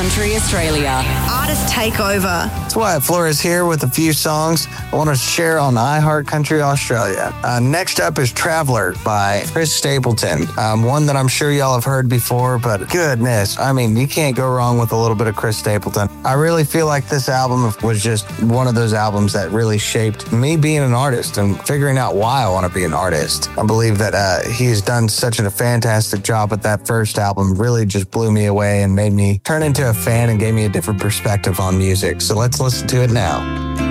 Country Australia. Artist Takeover. That's why Flores here with a few songs I want to share on iHeart Country Australia. Next up is Traveler by Chris Stapleton. One that I'm sure y'all have heard before, but goodness, I mean, you can't go wrong with a little bit of Chris Stapleton. I really feel like this album was just one of those albums that really shaped me being an artist and figuring out why I want to be an artist. I believe that he's done such a fantastic job with that first album. Really just blew me away and made me turn into a fan and gave me a different perspective on music. So let's listen to it now.